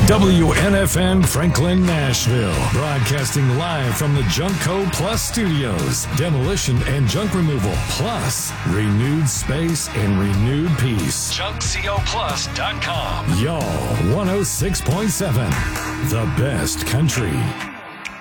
WNFN Franklin, Nashville. Broadcasting live from the Junkco Plus Studios. Demolition and junk removal, plus renewed space and renewed peace. JunkCoPlus.com. Y'all 106.7. The best country.